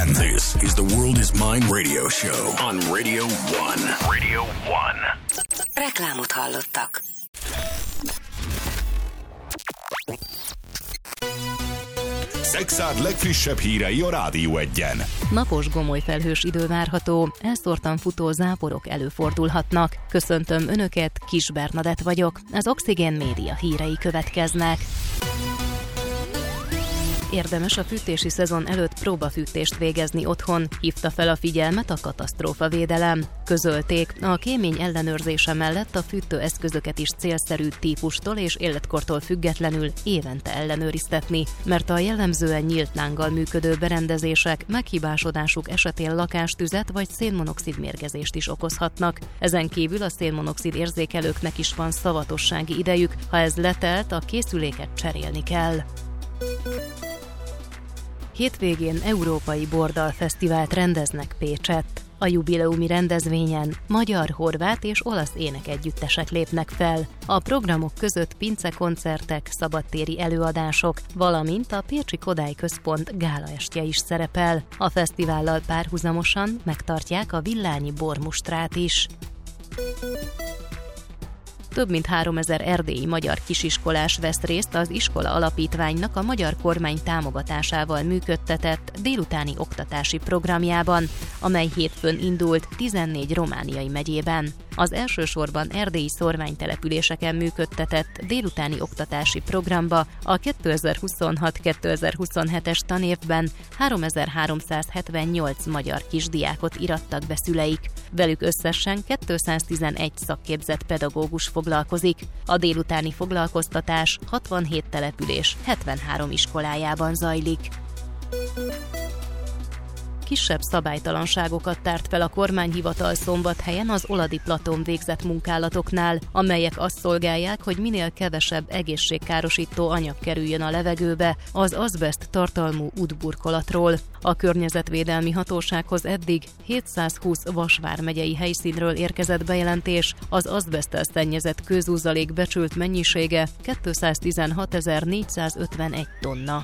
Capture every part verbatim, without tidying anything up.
One. This is the World is Mine radio show on Radio One. Radio One. Reklámot hallottak. Szexárd legfrissebb hírei a Rádió Egyen. Napos gomoly felhős idő várható, elszórtan futó záporok előfordulhatnak. Köszöntöm Önöket, Kis Bernadett vagyok, az Oxigén Média hírei következnek. Érdemes a fűtési szezon előtt próbafűtést végezni otthon, hívta fel a figyelmet a katasztrófavédelem. Közölték, a kémény ellenőrzése mellett a fűtőeszközöket is célszerű típustól és életkortól függetlenül évente ellenőriztetni, mert a jellemzően nyílt lánggal működő berendezések meghibásodásuk esetén lakástüzet vagy szénmonoxid mérgezést is okozhatnak. Ezen kívül a szénmonoxid érzékelőknek is van szavatossági idejük, ha ez letelt, a készüléket cserélni kell. Hétvégén Európai Bordal Fesztivált rendeznek Pécsett. A jubileumi rendezvényen magyar, horvát és olasz énekegyüttesek lépnek fel. A programok között pincekoncertek, szabadtéri előadások, valamint a Pécsi Kodály Központ gálaestje is szerepel. A fesztivállal párhuzamosan megtartják a villányi bormustrát is. Több mint háromezer erdélyi magyar kisiskolás vesz részt az iskola alapítványnak a magyar kormány támogatásával működtetett délutáni oktatási programjában, amely hétfőn indult tizennégy romániai megyében. Az elsősorban erdélyi szórványtelepüléseken működtetett délutáni oktatási programba a kétezer-huszonhat kétezer-huszonhetes tanévben háromezer-háromszázhetvennyolc magyar kisdiákot irattak be szüleik. Velük összesen kétszáztizenegy szakképzett pedagógus foglalkozik. A délutáni foglalkoztatás hatvanhét település hetvenhárom iskolájában zajlik. Kisebb szabálytalanságokat tárt fel a kormányhivatal Szombathelyen az Oladi Platon végzett munkálatoknál, amelyek azt szolgálják, hogy minél kevesebb egészségkárosító anyag kerüljön a levegőbe az azbeszt tartalmú útburkolatról. A környezetvédelmi hatósághoz eddig hétszázhúsz Vas vármegyei helyszínről érkezett bejelentés, az azbeszttel szennyezett kőzúzalék becsült mennyisége kétszáztizenhatezer-négyszázötvenegy tonna.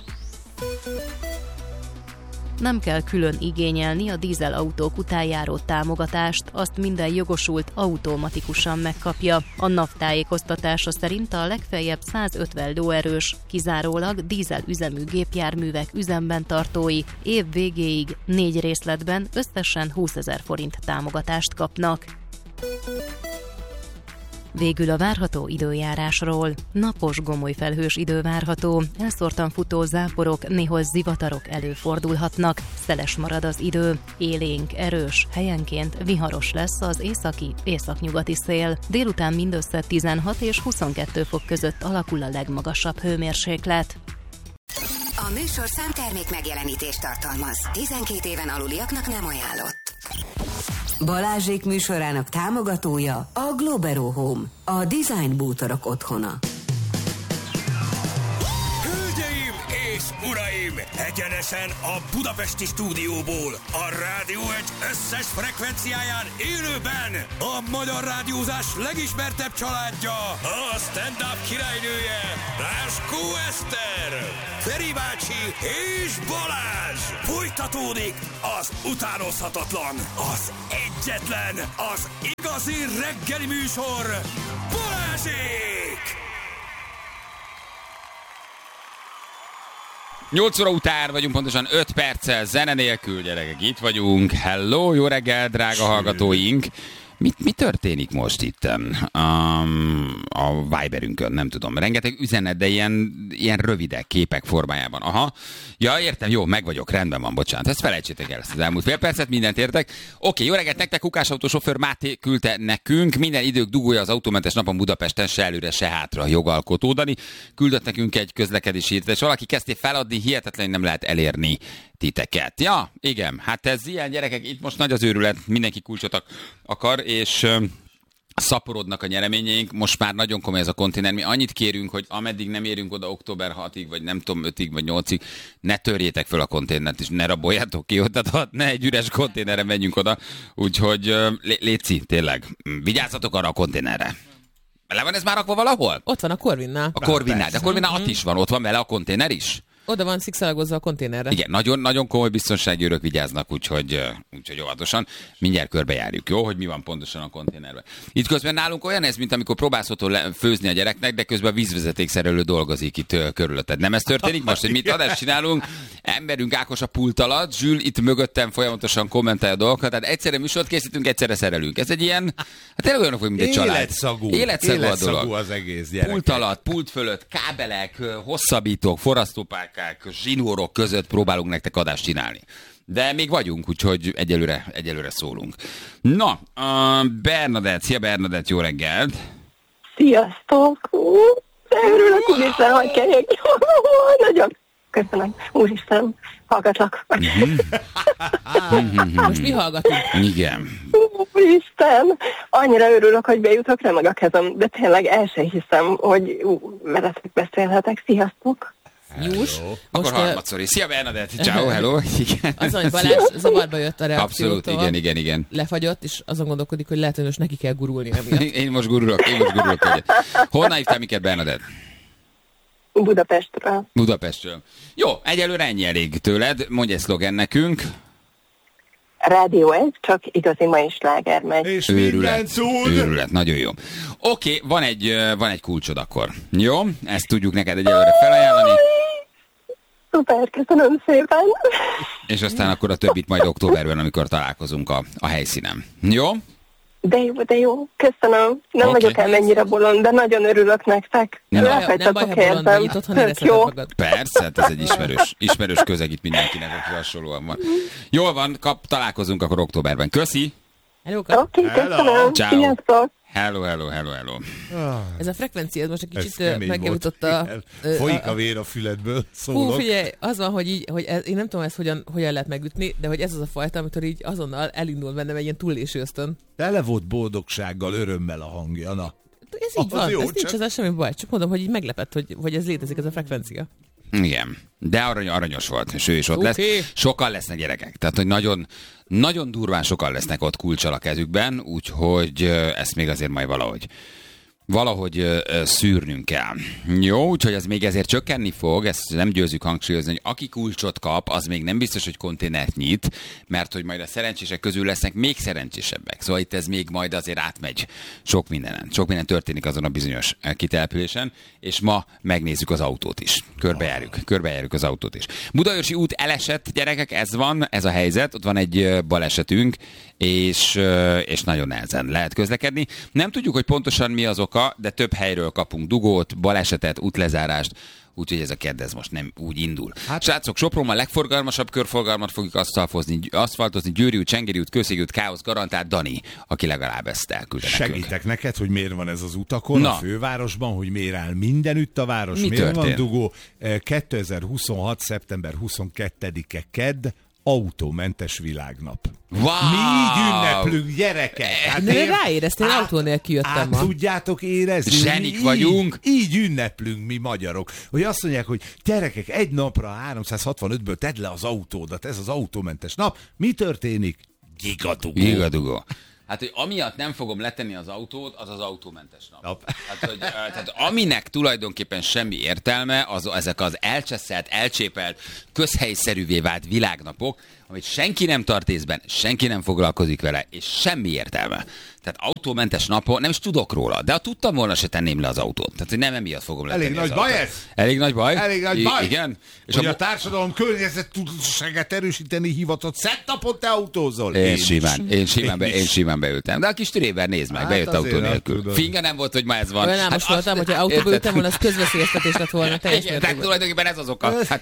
Nem kell külön igényelni a dízelautók után járó támogatást, azt minden jogosult automatikusan megkapja. A NAV tájékoztatása szerint a legfeljebb százötven lóerős, kizárólag dízelüzemű gépjárművek üzemben tartói év végéig négy részletben összesen húszezer forint támogatást kapnak. Végül a várható időjárásról. Napos gomoly felhős idő várható, elszórtan futó záporok, néhol zivatarok előfordulhatnak, szeles marad az idő, élénk, erős, helyenként viharos lesz az északi, északnyugati szél. Délután mindössze tizenhat és huszonkettő fok között alakul a legmagasabb hőmérséklet. A műsorszám termék megjelenítést tartalmaz. tizenkét éven aluliaknak nem ajánlott. Balázsék műsorának támogatója a Globero Home, a design bútorok otthona. Hölgyeim és uraim, egyenesen a budapesti stúdióból, a Rádió egy összes frekvenciáján élőben a magyar rádiózás legismertebb családja, a stand-up királynője, Láskó Eszter, Feri bácsi és Balázs. Folytatódik az utánozhatatlan, az egyetlen, az igazi reggeli műsor, Balázsék! nyolc óra után vagyunk, pontosan öt perccel zene nélkül, gyerekek, itt vagyunk. Hello, jó reggel, drága hallgatóink! Mit, mi történik most itt um, a Viberünkön? Nem tudom. Rengeteg üzenet, de ilyen, ilyen rövidek képek formájában. Aha. Ja, értem, jó, meg vagyok, rendben van, bocsánat. Ezt felejtsétek el, ezt az elmúlt fél percet, mindent értek. Oké, jó reggelt nektek, Kukás autósofőr Máté küldte nekünk. Minden idők dugója az autómentes napon Budapesten, se előre, se hátra jogalkotó Dani. Küldött nekünk egy közlekedési hírt, és valaki kezdte feladni, hihetetlen, nem lehet elérni titeket. Ja, igen, hát ez ilyen, gyerekek, itt most nagy az őrület, mindenki kulcsot akar, és szaporodnak a nyereményeink, most már nagyon komoly ez a konténer. Mi annyit kérünk, hogy ameddig nem érünk oda október hatodikáig, vagy nem tudom, ötödikáig, vagy nyolcadikáig, ne törjétek föl a konténert, és ne raboljátok ki, tehát ne egy üres konténerre menjünk oda. Úgyhogy léci, tényleg, vigyázzatok arra a konténerre. Le van ez már rakva valahol? Ott van a Corvinnál. A Corvinnál, de a Corvinnál ott is van, ott van vele a konténer is? Oda van szikszalagozva a konténerre. Igen, nagyon, nagyon komoly biztonsági őrök vigyáznak, úgyhogy, úgyhogy óvatosan. Mindjárt körbejárjuk, jó, hogy mi van pontosan a konténerben. Itt közben nálunk olyan ez, mint amikor próbálsz otthon főzni a gyereknek, de közben a vízvezetékszerelő dolgozik itt körülötted. Nem ez történik most, hogy mit adást csinálunk? Emberünk Ákos a pult alatt, Zsül itt mögöttem folyamatosan kommentálja a dolgokat, tehát egyszerre műsort készítünk, egyszerre szerelünk. Ez egy ilyen, hát tényleg olyanok vagy, mint egy család. Életszagú. Életszagú, Életszagú a dolog. az egész gyerek. Pult alatt, pult fölött, kábelek, hosszabbítók, forrasztópálkák, zsinórok között próbálunk nektek adást csinálni. De még vagyunk, úgyhogy egyelőre, egyelőre szólunk. Na, uh, Bernadett, szia Bernadett, jó reggelt! Sziasztok! De örülök, úristen, hogy kegyek. Nagyon köszönöm, úristen, hallgatlak. Most mi hallgatunk? Igen. Úristen, annyira örülök, hogy bejutok, nem meg a kezem, de tényleg el sem hiszem, hogy ú, veletek beszélhetek. Sziasztok! Nyús. Akkor harmadszor is. Szia Bernadett, ciao, hello. Igen. Az, hogy Balázs zavarba jött a reakciótól. Abszolút, igen, igen, igen. Lefagyott, és azon gondolkodik, hogy lehet, hogy most neki kell gurulni emiatt. Én most gurulok, én most gurulok. Honnan hívtál minket, Bernadett? Budapestről. Budapestről. Jó, egyelőre ennyi elég tőled. Mondj egy szlogen nekünk. Rádió ez, csak igazi mai sláger megy. És minden szól. Őrület, nagyon jó. Oké, van egy, van egy kulcsod akkor. Jó? Ezt tudjuk neked egyelőre felajánlani. Szuper, köszönöm szépen. És aztán akkor a többit majd októberben, amikor találkozunk a, a helyszínen. Jó? De jó, de jó, köszönöm. Nem Okay. vagyok el mennyire bolond, de nagyon örülök nektek. Nem baj, Elfejtatok, nem baj, ha bolond vagy, itt otthon érezheted jó. magad. Persze, hát ez egy ismerős, ismerős közeg itt mindenkinek, aki hasonlóan van. Jól van, kap, találkozunk akkor októberben. Köszi! Helóka. Oké, okay, köszönöm. Ciao. Sziasztok. Hello, hello, hello, hello. Ez a frekvencia, ez most egy Ez kicsit kemény megjavította. volt. Folyik a vér a füledből, Hú, szólok. figyelj, az van, hogy, így, hogy ez, én nem tudom ezt hogyan, hogyan lehet megütni, de hogy ez az a fajta, amikor így azonnal elindul bennem egy ilyen túlléső ösztön. Tele volt boldogsággal, örömmel a hangja, na. Ez így Az van, jó, ez nincs csak- ezzel semmi baj, csak mondom, hogy így meglepett, hogy, hogy ez létezik, ez a frekvencia. Igen, de arany, aranyos volt, és ő is ott Oké. lesz. Sokan lesznek gyerekek, tehát hogy nagyon, nagyon durván sokan lesznek ott kulccsal a kezükben, úgyhogy ö, ezt még azért majd valahogy valahogy ö, ö, szűrnünk kell. Jó, úgyhogy ez még ezért csökkenni fog, ezt nem győzzük hangsúlyozni, hogy aki kulcsot kap, az még nem biztos, hogy konténert nyit, mert hogy majd a szerencsések közül lesznek még szerencsésebbek. Szóval itt ez még majd azért átmegy sok mindenen. Sok minden történik azon a bizonyos ö, kitelepülésen, és ma megnézzük az autót is. Körbejárjuk, körbejárjuk az autót is. Budaörsi út elesett, gyerekek, ez van, ez a helyzet, ott van egy ö, balesetünk, és, ö, és nagyon nehezen lehet közlekedni. Nem tudjuk, hogy pontosan mi az oka, de több helyről kapunk dugót, balesetet, útlezárást, úgyhogy ez a kedd ez most nem úgy indul. Hát, srácok, Sopronban a legforgalmasabb körforgalmat fogjuk aszfaltozni, aszfaltozni Győri út, Csengeri út, Kőszegi út, káosz garantált, Dani, aki legalább ezt elküldte nekünk. Segítek neked, hogy miért van ez az utakon, Na. a fővárosban, hogy miért áll mindenütt a város, Mi miért történt? van dugó. Eh, kétezer-huszonhat. szeptember huszonkettedike kedd, autómentes világnap. Wow! Mi így ünneplünk, gyerekek! Hát De én- ráéreztél, át- autó nélkül jöttem át ma. tudjátok érezni? Zsenik Így- vagyunk. Így ünneplünk mi magyarok. Hogy azt mondják, hogy gyerekek, egy napra háromszázhatvanötből tedd le az autódat, ez az autómentes nap. Mi történik? Gigadugó. Gigadugó. Hát, hogy amiatt nem fogom letenni az autót, az az autómentes nap. Nap. Hát, hogy, ö, tehát aminek tulajdonképpen semmi értelme, az ezek az elcseszelt, elcsépelt, közhelyszerűvé vált világnapok, amit senki nem tart észben, senki nem foglalkozik vele, és semmi értelme. Tehát autómentes napon nem is tudok róla, de ha tudtam volna, se tenném le az autót. Tehát, hogy nem emiatt fogom letenni Elég az nagy baj autót. ez? Elég nagy baj? Elég nagy I- baj. Igen. És Hogy a, a társadalom környezettudóságát erősíteni hivatott, szettapot te autózol. Én is. simán, én simán, be, Én én is. simán beültem. De a kis türében nézd meg, Hát bejött azért autó nem nélkül. tudod. Finga nem volt, hogy ma ez van. Olyan álmos Hát voltam, azt- hogyha autóba érted? ültem volna, az közveszélyeztetés lett volna. Teljes Igen, tehát mértékben. tulajdonképpen ez az oka. Hát,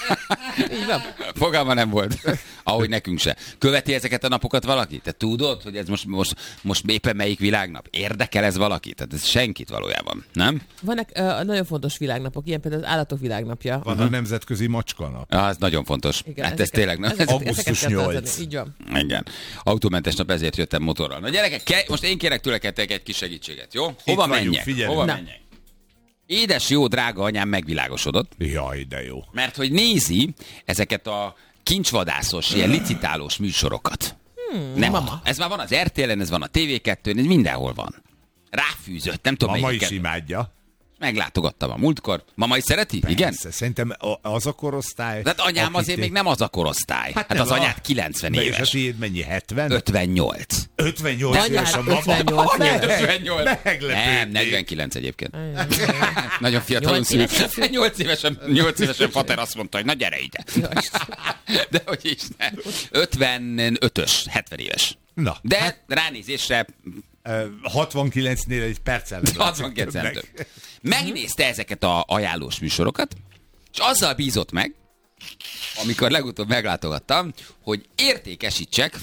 Így van. fogalma nem volt. Ahogy nekünk se. Követi ezeket a napokat valaki? Te tudod, hogy ez most, most, most éppen melyik világnap? Érdekel ez valakit? Tehát ez senkit valójában, nem? Vannak uh, nagyon fontos világnapok, ilyen például az állatok világnapja. Van a nemzetközi macskanap. Ah, ez nagyon fontos. Igen, Hát ez ezeket- tényleg... ezeket- Augusztus ezeket kell nyolc. tartani. Így van. Igen. Autómentes nap, ezért jöttem motorral. Na gyerekek, ke- most én kérek tőleketek egy kis segítséget, jó? Hova vagyunk, menjek? figyelj. Hova Na. menjek? Édes jó, drága anyám megvilágosodott, Jaj, de jó. mert hogy nézi ezeket a kincsvadászos, ilyen licitálós műsorokat. Hmm, nem, mama. ez már van az er té el-en, ez van a té vé kettőn, ez mindenhol van. Ráfűzött, nem tudom Mama is melyiket. imádja. meglátogattam a múltkor. Mama is szereti? Persze, Igen? Szerintem az a korosztály... De hát anyám azért még nem az a korosztály. Hát, hát az anyád kilencven éves. És a tiéd mennyi? hetven? ötvennyolc. ötvennyolc éves a mama. ötvennyolc. Anyád ötvennyolc. Meglepődnék. Nem, negyvenkilenc egyébként. Nagyon fiatalon szült. nyolc évesen, nyolc évesen fater azt mondta, hogy na gyere ide. De hogy is nem. ötvenötös, hetven éves. Na, de hát, ránézésre... hatvankilencnél egy perccel. hatvankilenc nem több. Megnézte ezeket a ajánlós műsorokat, és azzal bízott meg, amikor legutóbb meglátogattam, hogy értékesítsek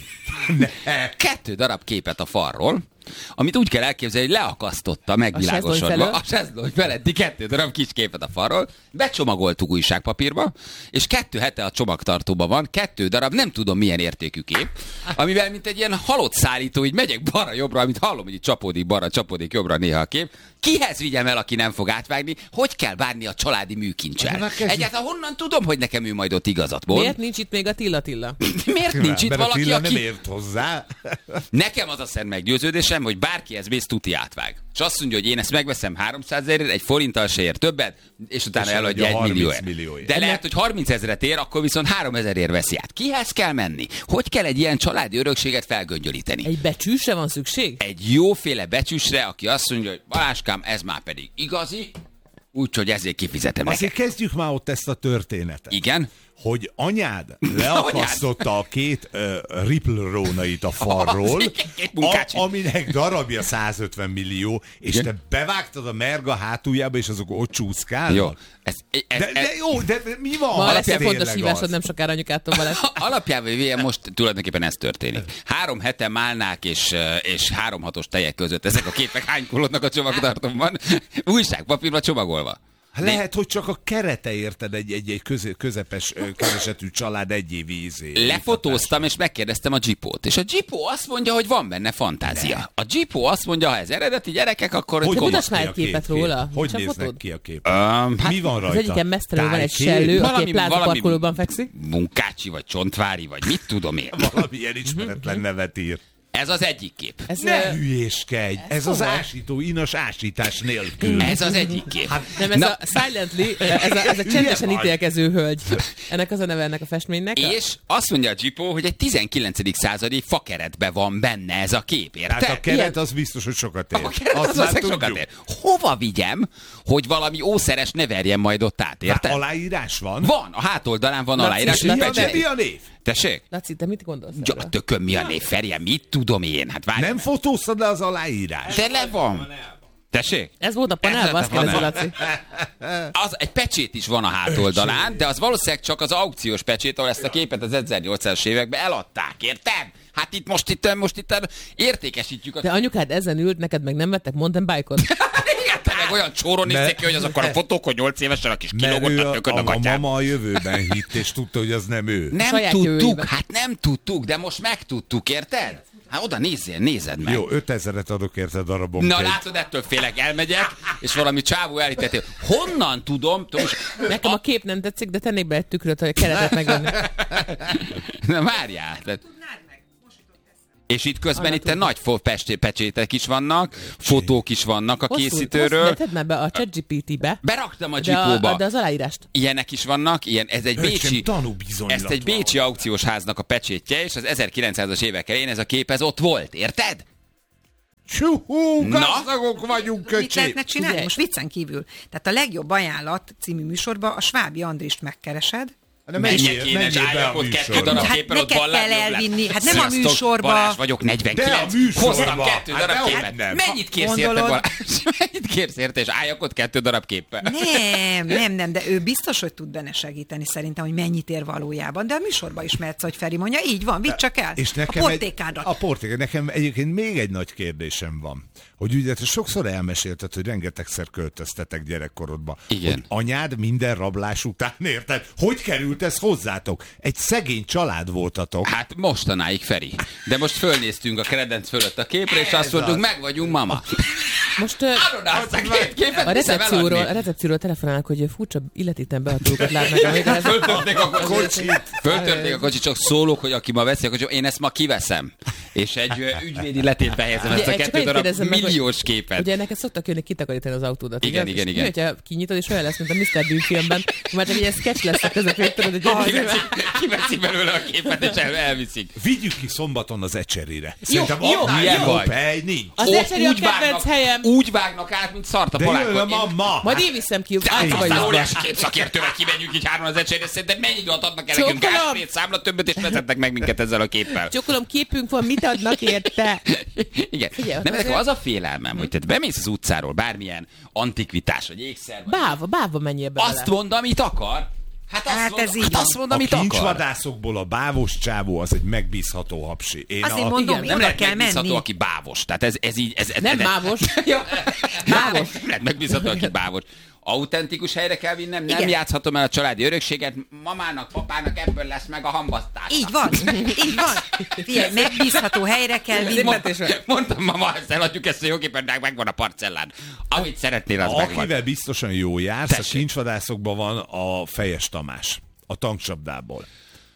kettő darab képet a falról, amit úgy kell elképzelni, hogy leakasztotta megvilágosodva a sezlony feletti kettő darab kis képet a falról, becsomagoltuk újságpapírba, és kettő hete a csomagtartóban van, kettő darab nem tudom milyen értékű kép, amivel mint egy ilyen halott szállító, így megyek balra-jobbra, amit hallom, hogy így csapódik balra, csapódik jobbra néha a kép. Kihez vigyem el, aki nem fog átvágni? Hogy kell bánni a családi műkincsel? Egyáltalán honnan tudom, hogy nekem ő majd ott igazat mond? Miért nincs itt még a Tilla Tilla? Miért nincs itt valaki, Tilla aki... nem ért hozzá. Nekem az a szent meggyőződésem, hogy bárki ez mész tuti átvág. És azt mondja, hogy én ezt megveszem háromszázezerért, egy forinttal se ér többet, és utána és eladja egy millióért. Millióért. De lehet, hogy harminc ezret ér, akkor viszont háromezerért veszi át. Kihez kell menni? Hogy kell egy ilyen családi örökséget felgöngyölíteni? Egy becsűsre van szükség? Egy jóféle becsűsre, aki azt mondja, hogy Baláskám, ez már pedig igazi, úgyhogy ezért kifizetem Azért neked. kezdjük már ott ezt a történetet. Igen? Hogy anyád leakasztotta a két uh, Ripple rónait a falról, a, aminek darabja százötven millió, és igen? Te bevágtad a merga hátuljába, és azok ott csúszkálnak. Jó. Ez, ez, de, de jó, de mi van? Ma lesz egy fontos hívásod, nem sokára anyukától Balázs. Alapjában véve most tulajdonképpen ez történik. Három hete málnák és, és három hatos tejek között ezek a képek hánykolódnak a csomagtartóban, újságpapírba csomagolva. Lehet, hogy csak a kerete érted egy, egy, egy köze, közepes keresetű család egy év ízé. Lefotóztam, és megkérdeztem a Jeepót. És a Jeepó azt mondja, hogy van benne fantázia. Ne. A Jeepó azt mondja, ha ez eredeti gyerekek, akkor... Hogy mutasd már egy képet róla? Hogy néznek fotód? Ki a kép? Um, hát mi van rajta? Az egyiken mesztelenül van egy sellő, aki egy plázaparkolóban fekszik. Munkácsi, vagy Csontvári, vagy mit tudom én. Valamilyen ismeretlen nevet ír. Ez az egyik kép. Ez ne uh, hülyéskedj! Ez, ez az ásító, inas ásítás nélkül. Ez az egyik kép. Hát, nem, ez Na. a Silently, ez a, ez a csendesen ítélkező hölgy. Ennek az a neve ennek a festménynek. És azt mondja a Jeepó, hogy egy tizenkilencedik századi fakeretben van benne ez a kép, érted? Hát a keret az biztos, hogy sokat ér. A keret az, az sokat ér. Hova vigyem, hogy valami ószeres ne verjen majd ott át, érted? Hát aláírás van? Van, a hátoldalán van Laci, aláírás. Mi a, mi a név? Tessék? Laci, te mit gondolsz? Ja, tököm, mi a név, Ferje, mit tudom én? Hát várj. Nem fotóztad le az aláírás? De le van. Tessék? Ez volt a panelban, azt kérdezi, Laci. Az, egy pecsét is van a hátoldalán, de az valószínűleg csak az aukciós pecsét, ahol ezt a képet az ezernyolcszázas években eladták, érted? Hát itt most itt, most itt értékesítjük. A... De anyukád ezen ült, neked meg nem vettek mountain bike-ot? Igen, te meg olyan csóron nézték ki, hogy azok a fotók, hogy nyolc évesen a kis kilógott a tököd a gatyám. A mama a jövőben hitt, és tudta, hogy az nem ő. Nem Saját tudtuk, jövőben. Hát nem tudtuk, de most megtudtuk, érted? Hát oda nézzél, nézed meg. Jó, ötezeret adok érte darabonként. Na látod, ettől félek, elmegyek, és valami csávó elhiteti. Honnan tudom? Tudom Nekem a kép nem tetszik, de tennék be egy tükröt, hogy a keretet megvenni. Na várjál. Tehát... És itt közben itt nagy pecsétek is vannak, fotók is vannak a hosszú, készítőről. Hosszú, tedd már be a ChatGPT-be. Beraktam a Jeepóba. De az aláírást. Ilyenek is vannak, ilyen, ez egy bécsi, ezt egy bécsi aukciós háznak a pecsétje, és az ezerkilencszázas évek elején ez a kép ez ott volt, érted? Csúhú, gazdagok vagyunk, köcsé. Mit lehetne csinálni? Ugye? Most viccen kívül. Tehát a legjobb ajánlat című műsorban a Svábi Andrist megkeresed. Menjek én, és álljak ott kettő darab hát képen, ott neked kell elvinni, hát nem a műsorba. Balázs vagyok, negyvenkilenc. Hoztam kettő darab hát képet. Nem. Mennyit kérsz érte, Balázs? Mennyit kérsz érte, és álljak ott kettő darab képpel? Nem, nem, nem, de ő biztos, hogy tud benne segíteni szerintem, hogy mennyit ér valójában. De a műsorba is mehetsz, hogy Feri mondja, így van, vidd csak el. És nekem a portékádat. Egy, a portékádat. Nekem egyébként még egy nagy kérdésem van. Hogy ugye te sokszor elmesélted, hogy rengetegszer költöztetek gyerekkorodba. Igen. Hogy anyád minden rablás után, érted? Hogy került ez hozzátok? Egy szegény család voltatok. Hát mostanáig, Feri. De most fölnéztünk a kredenc fölött a képre, és azt mondjuk, meg vagyunk, mama. Most uh, a recepcióról, a recepcióról telefonálnak, hogy furcsa illetéten behatolókat látnak. Föltörték a kocsit. Föltörték a kocsit, csak szólok, hogy aki ma veszi a kocsit, én ezt ma kiveszem. és egy ö, ügyvédi letétbe helyezem ezt a kettő darab milliós képet. Ugye neked szoktak jönni kitakarítani az autódat. Igen, ugye? igen, igen. Mi, hogyha kinyitod, és olyan lesz, mint a miszter Bean filmben, már csak egy ilyen sketch lesz a közepén, tudod, hogy kiveszi, kiveszi belőle a képet, és el, elviszik. Vigyük ki szombaton az Ecserére. Szerintem jó, annál jó, jobb hely nincs. Az Ecseri a kedvenc helyem. Úgy vágnak át, mint szart a palákot. Ma, ma. Majd én viszem ki. Aztán óriási képszakértővel kimegyünk így hárman az Ecserére, szerintem mennyi időt adnak el nekünk Gáspét számla többet, és vezetnek meg minket ezzel a képpel. Csokolom, képünk van, mit adnak érte? Igen. Figyelj, nem, azért... az a félelmem, hogy te bemész az utcáról, bármilyen antikvitás, vagy ékszer. Báva, báva menjél bele. Azt mond, amit akar. Hát azt, Hát mond, ez így hát van. azt mond, A amit akar. kincsvadászokból a bávos csávó az egy megbízható hapsi. Én Azért a... mondom, Nem oda lehet kell megbízható, menni. aki bávos. Tehát ez, ez így... Ez, ez, Nem ez, bávos. Ja. Bávos. Nem lehet megbízható, aki bávos. Autentikus helyre kell vinnem, nem Igen. játszhatom el a családi örökséget, mamának, papának ebből lesz meg a hambasztás. Így van, így van. Figyelj, megbízható helyre kell vinni. Mondtam, mama, ezt eladjuk, ezt a jóképpen, megvan a parcellán. Amit szeretnél, az megvan. Akivel biztosan jó jársz, Tessék. a kincsvadászokban van a Fejes Tamás. A tankcsapdából.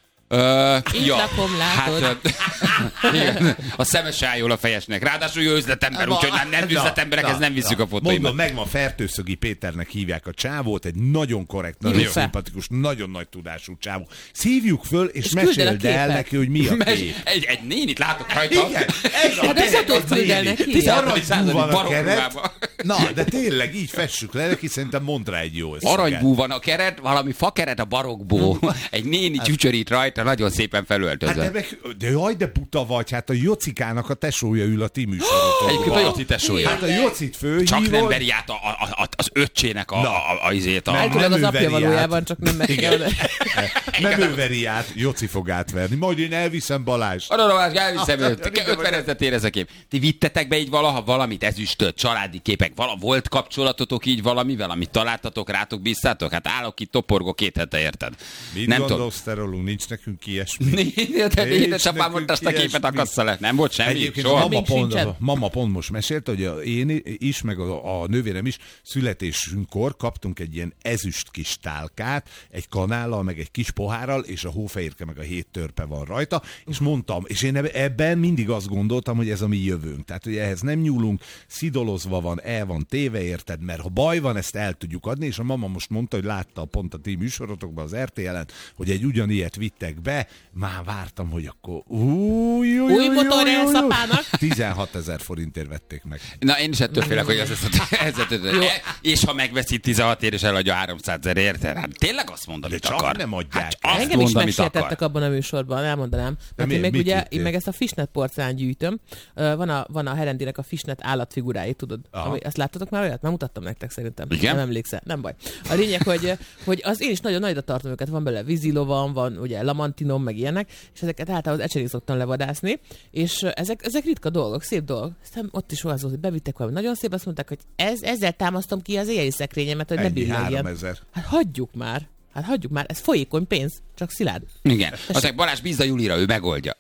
Ö, Így ja, lakom, látod. Hát, igen, a szeme se áll jól a fejesnek. Ráadásul jó üzletember, úgyhogy nem, nem üzletemberekhez nem visszük a fotóimat. Mondom, megvan, Fertőszögi Péternek hívják a csávót, egy nagyon korrekt, nagyon Hívjuk fel. szimpatikus, nagyon nagy tudású csávó. Szívjuk föl, és, És küld el a meséld el képet. neki, hogy mi a Mes- kép. egy, egy nénit látok rajta. Igen, ez a Hát ez tényleg a az tudsz néni. neki. tizenharmadik századi Aranyból van a keret. barokruhába. Na, de tényleg így fessük le neki, szerintem mond rá egy jó összeget. Aranybú van a keret, valami fakeret a barokból. Egy néni csücsörít rajta, nagyon szépen felöltözve. Hát de, meg, de jaj, de buta vagy, hát a Jocikának a tesója ül a ti műsorotokban. Egyébként a Joci tesója. Hát a Jocit főhívod. Csak nem veri át a, a, a, az öccsének a, Na. a, a, a, izét. A, Nem. Tudod, az ő apja veri valójában, át. csak nem megy Igen. el. Nem ő veri át, Joci fog átverni. Majd én elviszem Balást. Arra rovás, elviszem Ah, őt. ide vagy. ötven ezret ér ez a kép. Ti vittetek be így valaha valamit, ezüstöt, családi képek, vala, volt kapcsolatotok így valamivel, amit találtatok, rátok bíztátok? Hát állok itt, toporgok két hete, érted? Mit Nem gondolsz te rólunk? Nincs nekünk ilyesmi. De Nincs édesapám nekünk mondta, azt a képet ilyesmi. akassza le. Nem volt semmi? Egyébként a Soha? mama Még pont, sincsen. a mama pont most mesélte, hogy a, én is, meg a, a nővérem is születésünkkor kaptunk egy ilyen ezüst kis tálkát, egy kanállal, meg egy kis pohárral, és a hófehérke meg a hét törpe van rajta, és mondtam, és én ebben mindig azt gondoltam, hogy ez a mi jövőnk. Tehát, hogy ehhez nem nyúlunk, szidolozva van, el van téve, érted, mert ha baj van, ezt el tudjuk adni, és a mama most mondta, hogy látta pont a ti műsorotokban az er té el-en, hogy egy ugyanilyet vittek be, már vártam, hogy akkor új, új, Új motor elszapának. tizenhatezer forintért vették meg. Na, én is ettől félek, hogy ez, ez, ez, ez, ez és ha megveszi tizenhat ér, és eladja háromszázezer, érted? Hát tényleg azt mondom, De amit csak akar. nem adják. Hát azt Engem is mond, amit megsértettek akar. abban a műsorban, elmondanám. Mert mi- én meg mit ugye, vittél? én meg ezt a fishnet porcelán gyűjtöm. Ö, Van a, van a Herendinek a fishnet állatfiguráit, tudod? Aha. Ami, azt láttatok már olyat? Már mutattam nektek szerintem. Igen? Nem emlékszel, nem baj. A lényeg, hogy, hogy az én is nagyon nagyra tartom őket. Van belőle vízilovam, van ugye lamantinom, meg ilyenek, és ezeket általában az Ecserig szoktam levadászni, és ezek, ezek ritka dolgok, szép dolgok. Aztán ott is az volt, hogy bevittek valami nagyon szép, azt mondták, hogy ez, ezzel támasztom ki az éjjeli szekrényemet, hogy ne Ennyi, billegjen. háromezer. Hát hagyjuk már. Hát hagyjuk már, ez folyékony pénz, csak szilárd. Igen. Aztán Balázs bízza Julira, ő megoldja.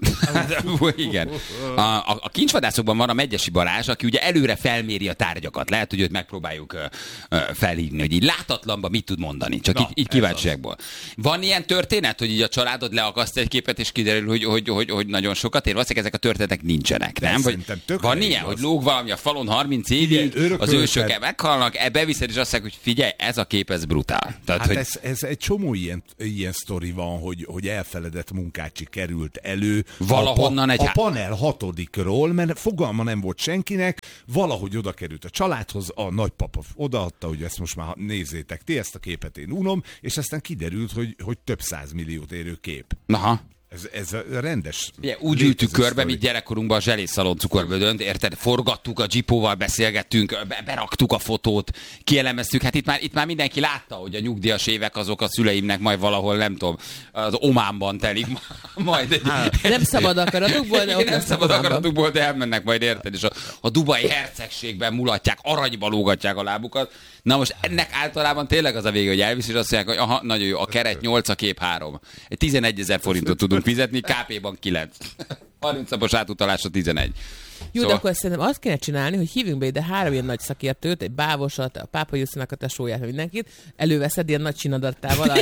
Igen. A, a, a kincsvadászokban van a Megyesi Balázs, aki ugye előre felméri a tárgyakat. Lehet, hogy őt megpróbáljuk ö, ö, felhívni, hogy így látatlanban mit tud mondani. Csak Na, így, így ez kíváncsiakból. Van ilyen történet, hogy így a családod leakaszt egy képet, és kiderül, hogy, hogy, hogy, hogy nagyon sokat ér? Valószínűleg ezek a történetek nincsenek, nem? Vagy szerintem tökre van igaz. ilyen, hogy lóg valami a falon harminc évig, Figyelj, az örökölted. ősök meghalnak, e beviszed, és azt mondják, hogy figyelj, ez a kép, ez brutál. Tehát, Hát hogy... ez, ez egy csomó ilyen, ilyen sztori van, hogy, hogy elfeledett munkácsi került elő. Valahonnan a, egy pa, há- a panel hatodikról, mert fogalma nem volt senkinek, valahogy oda került a családhoz, a nagypapa odaadta, hogy ezt most már nézzétek ti, ezt a képet én unom, és aztán kiderült, hogy, hogy több százmilliót érő kép. Aha. Ez, ez a rendes... Ugye, úgy ültük létező körbe, sztori. mint gyerekkorunkban a zselészalon cukorbödönt, érted? Forgattuk a Jeepóval, beszélgettünk, be- beraktuk a fotót, kielemeztük. Hát itt már, itt már mindenki látta, hogy a nyugdíjas évek azok a szüleimnek majd valahol, nem tudom, az Ománban telik majd. Egy, Nem szabad akaratukból, de ott nem lesz szabad Ománban. akaratukból, de elmennek majd, érted? És a, a dubai hercegségben mulatják, aranyba lógatják a lábukat. Na most ennek általában tényleg az a vége, hogy elvisz, és azt mondják, hogy aha, nagyon jó, a keret nyolc, a kép három. Egy tizenegyezer forintot tudunk fizetni, ká pé-ban kilenc. harminc napos átutalásra tizenegy. Jó, szóval... de akkor szerintem azt kéne csinálni, hogy hívjunk be ide három ilyen nagy szakértőt, egy Bávosat, a Pápa Jusszinak a tesóját, mindenkit, előveszed ilyen nagy csinadattával.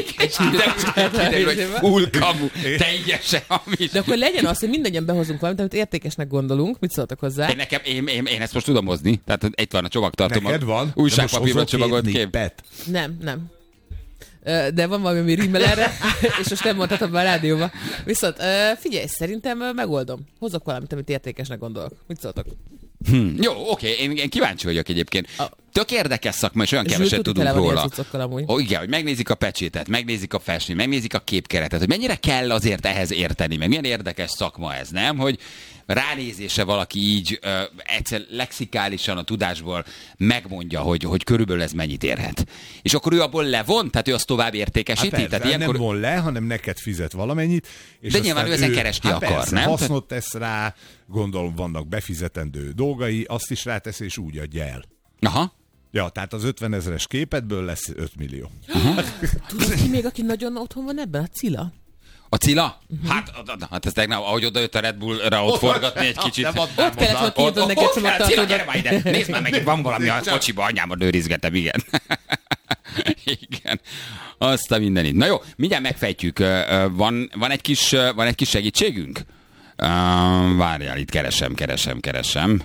Full kamu, teljesen hamis. De akkor legyen az, hogy mindannyian behozunk valamit, amit értékesnek gondolunk. Mit szóltak hozzá? Én, nekem, én, én, én ezt most tudom hozni. Tehát itt van a csomagtartom. Neked van? Újságpapírba csomagolt kép. Nem, nem. De van valami, ami rímmel erre, és most nem mondhatom be a rádióba. Viszont figyelj, szerintem megoldom. Hozok valamit, amit értékesnek gondolok. Mit szóltok? Hmm. Jó, oké, én, én kíváncsi vagyok egyébként. A... Tök érdekes szakma, és olyan keveset tudunk róla. Ó, igen, hogy megnézik a pecsétet, megnézik a festményt, megnézik a képkeretet, hogy mennyire kell azért ehhez érteni, meg milyen érdekes szakma ez, nem? Hogy ránézése valaki így ö, egyszer lexikálisan a tudásból megmondja, hogy, hogy körülbelül ez mennyit érhet. És akkor ő abból levon, tehát ő azt tovább értékesíti? Hát persze, tehát ilyenkor... nem von le, hanem neked fizet valamennyit. És de nyilván ő ezen keresni hát akar, persze, nem? hasznot tesz rá, gondolom vannak befizetendő dolgai, azt is rátesz, és úgy adja el. Aha. Ja, tehát az ötvenezres képetből lesz öt millió. Tudod ki még, aki nagyon otthon van ebben? A Cilla? A Cilla? Uh-huh. Hát, hát ez tegnap, ahogy oda jött a Red Bull-ra ott forgatni egy kicsit. Ott kellett, hogy kiadod neked csomagtartódat. Gyere már ide, nézd már meg, itt van valami a kocsiba, anyámat őrizgetem, igen. Igen. Azt a mindenit. Na jó, mindjárt megfejtjük. Van, van, egy, kis, van egy kis segítségünk? Várjál, itt keresem, keresem, keresem.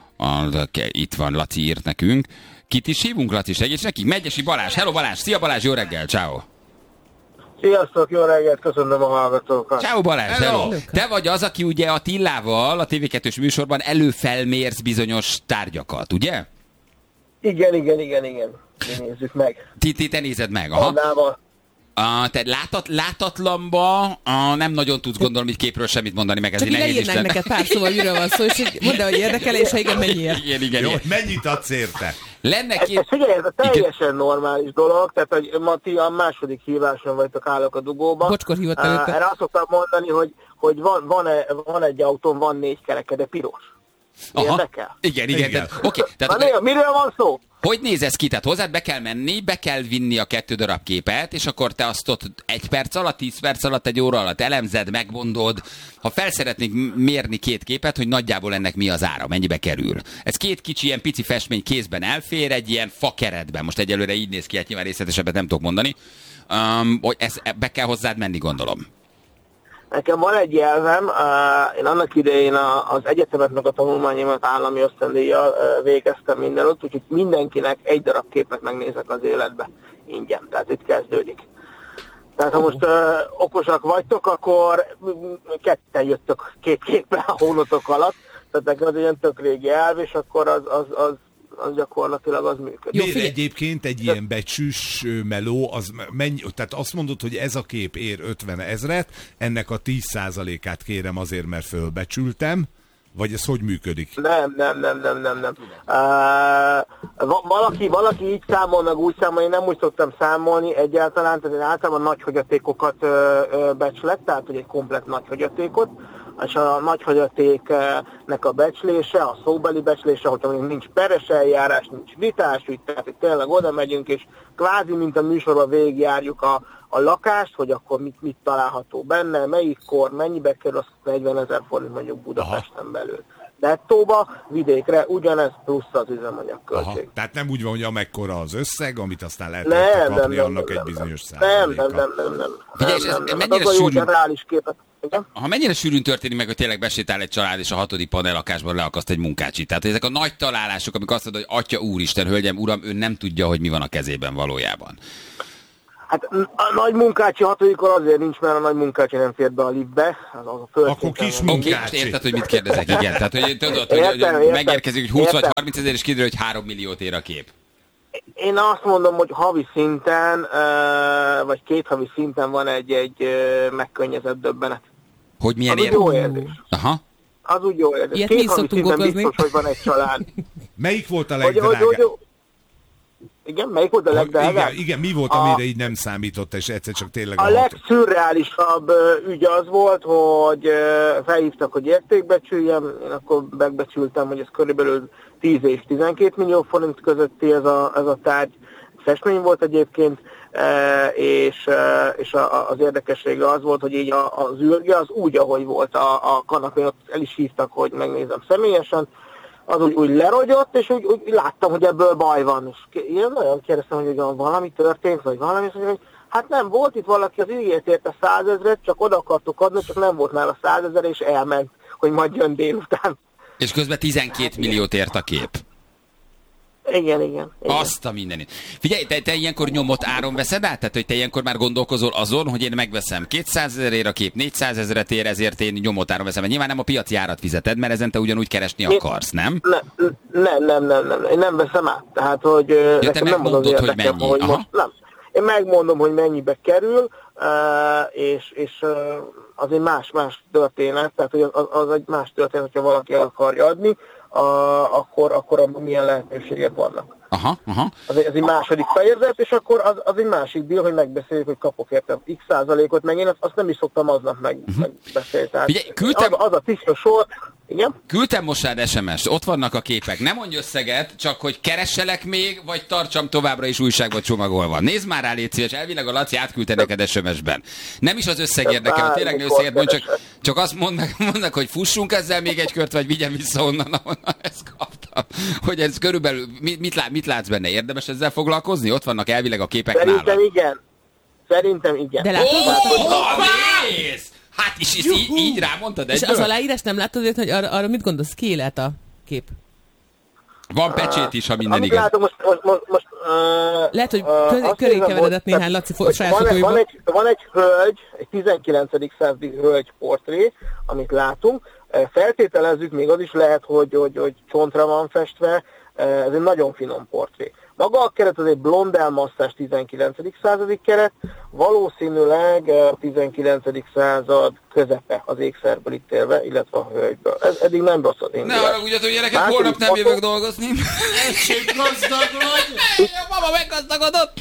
Itt van, Laci írt nekünk. Kit is hívunk, Laci, segíts nekik? Megyesi Balázs. Hello Balázs, szia Balázs, jó reggel, ciao. Sziasztok, jó reggelt, köszönöm a hallgatókat. Ciao Balázs, hello. hello. Te vagy az, aki ugye a Tillával a té vé kettős műsorban előfelmérsz bizonyos tárgyakat, ugye? Igen, igen, igen, igen. Mi nézzük meg. Ti, ti te nézed meg, aha. Annával. Uh, te látat, látatlanba uh, nem nagyon tudsz gondolni, hogy képről semmit mondani, meg ez csak így nehéz is. Csak neked pár szóval, miről van szó, és mondd el, hogy érdekel, és ha igen, mennyiért. Igen, igen, jó, igen. mennyit adsz érte? Lenne két... Ez, figyelj, ez a teljesen igen. normális dolog, tehát hogy ma ti a második híváson vagytok, állok a dugóba. Bocskor hívott előtte. Uh, erre azt szoktam mondani, hogy, hogy van, van, van egy autón, van négy kereke, de piros. Érdekel? Igen, igen. igen. Tehát, okay, tehát, Na, miről van szó? Hogy néz ez ki? Tehát hozzád be kell menni, be kell vinni a kettő darab képet, és akkor te azt ott egy perc alatt, tíz perc alatt, egy óra alatt elemzed, megmondod. Ha fel szeretnék mérni két képet, hogy nagyjából ennek mi az ára, mennyibe kerül. Ez két kicsi, ilyen pici festmény kézben elfér, egy ilyen fakeretben. Most egyelőre így néz ki, hát nyilván részletesebbet nem tudok mondani. Um, hogy ez, be kell hozzád menni, gondolom. Nekem van egy jelzem, uh, én annak idején a, az egyetemet meg a tanulmányomat állami ösztöndíjjal uh, végeztem mindenütt, úgyhogy mindenkinek egy darab képet megnézek az életbe ingyen, tehát itt kezdődik. Tehát ha most uh, okosak vagytok, akkor ketten jöttök két képpel a hónatok alatt, tehát nekem az egy ilyen tök régi elv, és akkor az, az, az az gyakorlatilag az működik. Miért egyébként egy ilyen becsűs meló, az mennyi, tehát azt mondod, hogy ez a kép ér ötven ezret, ennek a tíz százalékát kérem azért, mert fölbecsültem, vagy ez hogy működik? Nem, nem, nem, nem, nem, nem. Uh, valaki, valaki így számol, meg úgy számol, én nem úgy szoktam számolni egyáltalán, tehát én általában nagy hagyatékokat uh, uh, becslek, tehát hogy egy komplet nagy hagyatékot, és a nagy hagyatéknek a becslése, a szóbeli becslése, hogyha nincs peres eljárás, nincs vitás, úgy, tehát hogy tényleg oda megyünk, és kvázi, mint a műsorban végigjárjuk a, a lakást, hogy akkor mit, mit található benne, melyik kor, mennyibe kerül, az negyvenezer forint mondjuk Budapesten Aha. belül. Nettóba, vidékre ugyanez plusz az üzemanyagköltség. Aha. Tehát nem úgy van, hogy amekkora az összeg, amit aztán lehet nem, kapni, nem, annak nem, egy bizonyos százaléka. Nem, nem, nem, nem, nem. Figyelj, nem, nem, nem. mennyire az sűrűn... képet. Igen? Ha mennyire sűrűn történik meg, hogy tényleg besétál egy család, és a hatodik panellakásban leakaszt egy munkácsit. Tehát ezek a nagy találások, amik azt mondod, hogy atya úristen, hölgyem, uram, ő nem tudja, hogy mi van a kezében valójában. Hát a nagy munkácsi hatodikon azért nincs, mert a nagy munkácsi nem fér be a liftbe. Az a Akkor kis munkácsi. Érted, hogy mit kérdezek, igen. Tehát, hogy tudod, hogy, értem, hogy megérkezik, hogy húsz vagy harminc ezer, és kiderül, hogy három milliót ér a kép. Én azt mondom, hogy havi szinten, vagy két havi szinten van egy, egy megkönnyezett döbbenet. Hogy milyen ér? Az jó érzés. Aha. Az úgy jó érzés. Ilyet két havi szinten okozni. Biztos, hogy van egy család. Melyik volt a legdrágább? Hogy, hogy, hogy, igen, melyik volt a legdrágább? Igen, igen, mi volt, amire a, így nem számított, és egyszer csak tényleg... A, a legszürreálisabb ügy az volt, hogy felhívtak, hogy értékbecsüljem, én akkor megbecsültem, hogy ez körülbelül tíz és tizenkét millió forint közötti ez a, ez a tárgy. festmény volt egyébként, és, és az érdekessége az volt, hogy így az űrge az úgy, ahogy volt a, a kanapén, ott el is hívtak, hogy megnézem személyesen, az úgy, úgy lerogyott, és úgy, úgy láttam, hogy ebből baj van. És én nagyon kérdeztem, hogy valami történt, vagy valami, és hogy hát nem, volt itt valaki, az ígért érte százezret, csak oda akartuk adni, csak nem volt nála százezer, és elment, hogy majd jön délután. És közben tizenkét milliót ért a kép. Igen, igen, igen. Azt a mindenit. Figyelj, te, te ilyenkor nyomott áron veszed át? Tehát, hogy te ilyenkor már gondolkozol azon, hogy én megveszem kétszázezerért a kép, négyszázezret ér, ezért én nyomott áron veszem. Nyilván nem a piaci árat fizeted, mert ezen te ugyanúgy keresni akarsz, nem? Nem, nem, nem, nem, nem. Én nem veszem át. Tehát, hogy ja, nekem nem az az érdekem, hogy, hogy most nem. Én megmondom, hogy mennyibe kerül, és, és az egy más-más történet, tehát hogy az, az egy más történet, hogyha valaki el akarja adni, a, akkor, akkor abban milyen lehetőségek vannak. Aha, aha. Az, egy, az egy második fejezet, és akkor az, az egy másik deal, hogy megbeszéljük, hogy kapok érte x százalékot, meg én azt, azt nem is szoktam aznap meg, uh-huh. megbeszélni. Tehát Figyelj, küldtem... az, az a tiszta sor, igen? Küldtem most rád es em es-t, ott vannak a képek. Nem mondj összeget, csak hogy keresselek még, vagy tartsam továbbra is újságba csomagolva. Nézd már rá, légy szíves, elvileg a Laci átküldte neked es em es-ben. Nem is az összeg érdekel, tényleg nem összegért, csak, csak azt mondnak, mondnak, hogy fussunk ezzel még egy kört, vagy vigyem vissza onnan, ahonnan ezt kaptam. Hogy ez körülbelül, mit, mit, lát, mit látsz benne? Érdemes ezzel foglalkozni? Ott vannak elvileg a képek Szerintem nálad. igen. Szerintem igen. De látod? Oh, oh, mész! Hát is, is így, így rámondtad egyből? És az aláírás nem látod, hogy arra, arra mit gondolsz? Ki lehet a kép? Van pecsét is, ha minden Amit igaz. látom, most, most, most, most uh, Lehet, hogy uh, köré keveredett néhány Laci saját fotóiból. Van egy, van egy hölgy, egy tizenkilencedik századi hölgy portré, amit látunk. Feltételezzük, még az is lehet, hogy, hogy, hogy csontra van festve. Ez egy nagyon finom portré. Maga a keret az egy blondel masszás tizenkilencedik századi keret, valószínűleg a tizenkilencedik század közepe az ékszerből itt élve, illetve a hölgyből. Ez eddig nem rossz az én. Ne haragudjatok, gyerekek, holnap nem jövök dolgozni. Egység gazdag vagy! Mama meggazdagodott!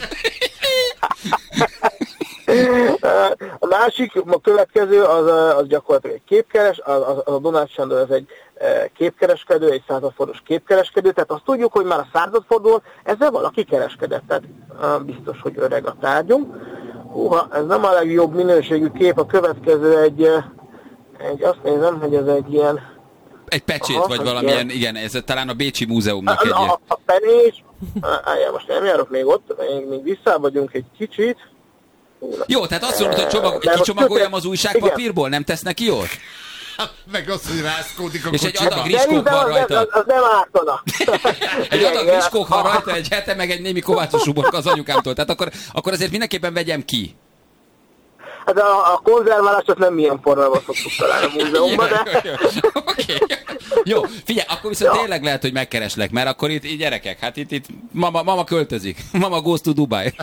A másik, a következő, az, az gyakorlatilag egy képkeres, az, az a Donát Sándor, ez egy képkereskedő, egy századfordulós képkereskedő, tehát azt tudjuk, hogy már a századfordulón ezzel valaki kereskedett, tehát biztos, hogy öreg a tárgyunk. Húha, ez nem a legjobb minőségű kép, a következő egy, egy azt nézem, hogy ez egy ilyen... Egy pecsét, aha, vagy valamilyen, ilyen... igen, ez talán a Bécsi Múzeumnak a, egy... A, a penés, á, most nem járok még ott, még, még vissza vagyunk egy kicsit. Jó, tehát azt mondod, hogy csomag, kicsomagoljam az újságpapírból, nem tesz neki jót? Meg azt, hogy rászkódik a és kocsiba. egy adag riskók van rajta. Az, az nem ártana. Egy adag riskók van rajta, egy hete, meg egy némi kovácsos uborka az anyukámtól. Tehát akkor, akkor azért mindenképpen vegyem ki. Hát a, a konzerválásot nem milyen formában szoktuk találni a múzeumban, de... Okay. Jó, figyelj, akkor viszont ja. tényleg lehet, hogy megkereslek, mert akkor itt, itt gyerekek, hát itt, itt mama, mama költözik. Mama goes to Dubai.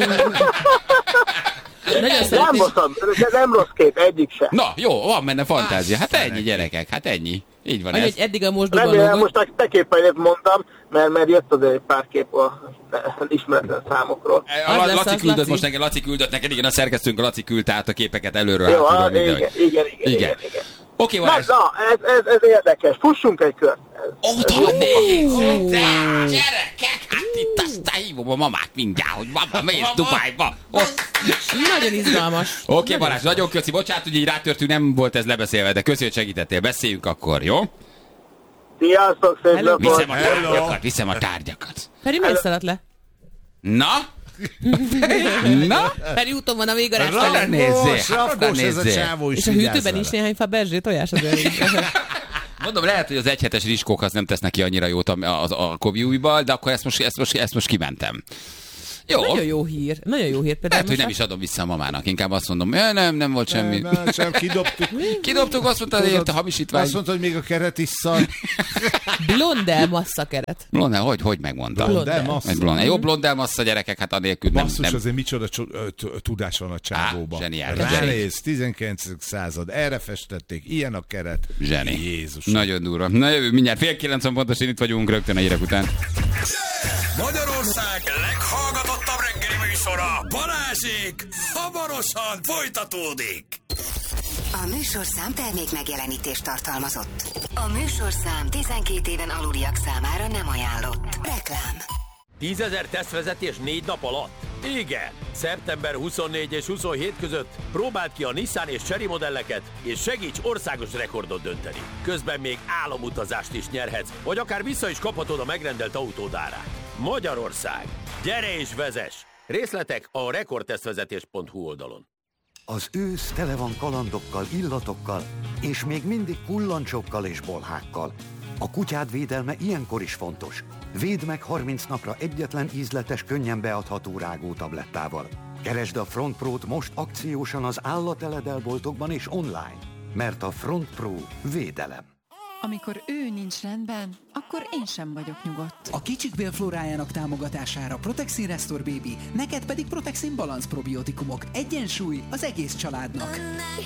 Nem rossz, de nem rossz kép, egyik se. Na, jó, van benne fantázia. Hát ennyi, gyerekek, hát ennyi. Így van. Annyi, ez. hogy eddig a mosdóban... Remélem, most te képeidet mondtam, mert, mert jött azért egy pár kép a ismeretlen számokról. A Laci, Laci küldött Laci. most neked, Laci küldött neked, igen, a szerkesztőnk a Laci küldte át a képeket előről. Jó, hát, igen, igen, igen, igen, igen, igen. Oké, okay, na, na ez, ez, ez érdekes. Fussunk egy kört. Oda nézd! Gyerekek, hát itt aztán hívom a mamát mindjárt, hogy mama, mész Dubájba. Nagyon izgalmas. Oké, okay, Balázs, nagyon köszi. Bocsánat, hogy így rátörtünk, nem volt ez lebeszélve, de köszi, hogy segítettél. Beszéljünk akkor, jó? Sziasztok, szép napot! Viszem a tárgyakat, viszem a tárgyakat. Feri, miért szaladt le? Na? Na? Feri úton van a végarás. Rafta nézzé, rafta nézzé. És a hűtőben is néhány fa berzsé tojás azért. Mondom, lehet, hogy az egyhetes riskók az nem tesznek ki annyira jót a, a, a Kobi újból, de akkor ezt most, ezt most, ezt most kimentem. Jó. Nagyon jó hír. Nagyon jó hír. Például lehet, hogy nem is adom vissza a mamának. Inkább azt mondom, ja, nem, nem volt semmi. Nem, nem, sem kidobtuk. Kidobtuk, azt mondta, hogy érte hamisítvány. Azt mondta, hogy még a keret is szar. Blondel massza keret. Blondel, hogy, hogy megmondta? Blondel massza. Blondel. Jó, blondel massza, gyerekek, hát anélkül nem. Basszus, nem... azért micsoda tudás van a csávóban. Zseniális. Ránéz, tizenkilencedik század, erre festették, ilyen a keret. Zseni. Jézus. Nagyon durva. Na jövő, mindjárt fél kilencven pontosan itt vagyunk rögtön a hírek után. Magyarország leghallgatottabb reggeli műsora, Balázsék, hamarosan folytatódik. A műsorszám termék megjelenítést tartalmazott. A műsorszám tizenkét éven aluliak számára nem ajánlott. Reklám. tízezer tesztvezetés négy nap alatt? Igen! szeptember huszonnégy és huszonhét között próbáld ki a Nissan és Chery modelleket, és segíts országos rekordot dönteni. Közben még álomutazást is nyerhetsz, vagy akár vissza is kaphatod a megrendelt autód árát. Magyarország! Gyere és vezess! Részletek a rekordtesztvezetés pont hu oldalon. Az ősz tele van kalandokkal, illatokkal, és még mindig kullancsokkal és bolhákkal. A kutyád védelme ilyenkor is fontos. Védd meg harminc napra egyetlen ízletes, könnyen beadható rágó tablettával. Keresd a Front Pro-t most akciósan az állateledelboltokban és online, mert a Front Pro védelem. Amikor ő nincs rendben, akkor én sem vagyok nyugodt. A kicsik bélflórájának támogatására Protexin Restore Baby, neked pedig Protexin Balance probiotikumok. Egyensúly az egész családnak.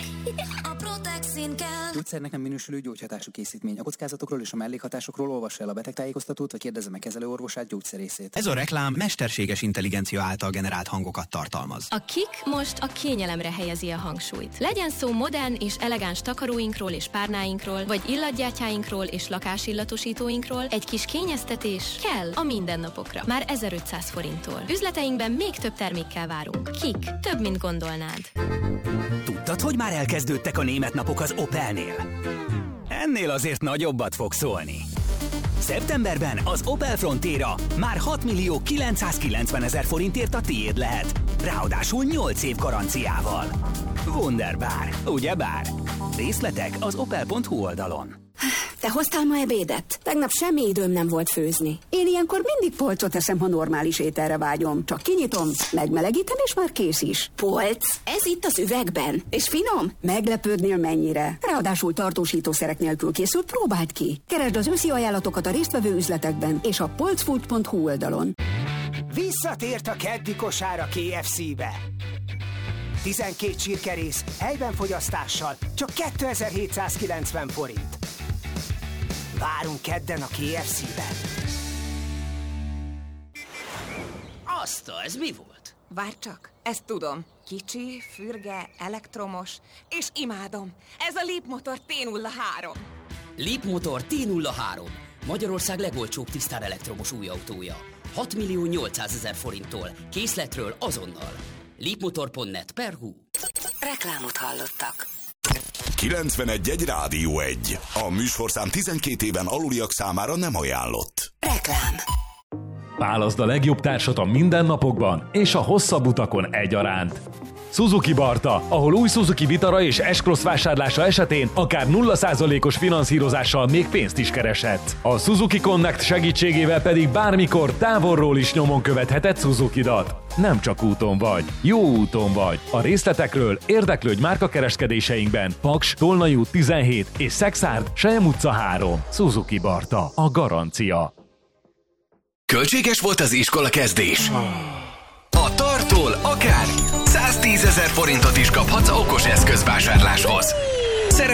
A Protexin kell. Gyógyszernek nem minősülő gyógyhatású készítmény. A kockázatokról és a mellékhatásokról olvassa el a betegtájékoztatót, vagy kérdezze meg kezelőorvosát, gyógyszerészét. Ez a reklám mesterséges intelligencia által generált hangokat tartalmaz. A Kik most a kényelemre helyezi a hangsúlyt. Legyen szó modern és elegáns takaróinkról és párnáinkról, vagy illatgyátyáinkról és lakásillatosítóinkról, egy kis kényeztetés kell a mindennapokra. Már ezerötszáz forinttól. Üzleteinkben még több termékkel várunk. Kik. Több, mint gondolnád. Tudtad, hogy már elkezdődtek a német napok az Opelnél? Ennél azért nagyobbat fog szólni. Szeptemberben az Opel Frontera már hat millió kilencszázkilencvenezer forintért a tiéd lehet. Ráadásul nyolc év garanciával. Wunderbar, ugyebár? Részletek az opel pont hu oldalon. Te hoztál ma ebédet? Tegnap semmi időm nem volt főzni. Én ilyenkor mindig polcot eszem, ha normális ételre vágyom. Csak kinyitom, megmelegítem, és már kész is. Polc? Ez itt az üvegben. És finom? Meglepődnél mennyire. Ráadásul tartósítószerek nélkül készült, próbáld ki. Keresd az őszi ajánlatokat a résztvevő üzletekben és a polcfood pont hu oldalon. Visszatért a keddi kosár a ká ef cé-be. tizenkét csirkerész, helyben fogyasztással, csak kétezer-hétszázkilencven forint. Várunk kedden a ká ef cé-ben. Azt, ez mi volt? Várj csak, ezt tudom. Kicsi, fürge, elektromos, és imádom. Ez a Leap Motor té nulla három. Leap Motor té nulla három. Magyarország legolcsóbb tisztán elektromos új autója. hat millió nyolcszázezer forinttól. Készletről azonnal. leapmotor pont net per hu. Reklámot hallottak. kilencvenegy egy Rádió egy. A műsorszám tizenkét éven aluliak számára nem ajánlott. Reklám. Válaszd a legjobb társat a mindennapokban és a hosszabb utakon egyaránt. Suzuki Barta, ahol új Suzuki Vitara és S-Cross vásárlása esetén akár nulla százalékos finanszírozással még pénzt is kereshetsz. A Suzuki Connect segítségével pedig bármikor távolról is nyomon követheted Suzukidat. Nem csak úton vagy, jó úton vagy. A részletekről érdeklődj márkakereskedéseinkben. Paks, Tolnai út tizenhét és Szexárd, Selyem utca három. Suzuki Barta, a garancia. Költséges volt az iskola kezdés? A Tartól akár száztízezer forintot is kaphatsz okos eszközvásárláshoz.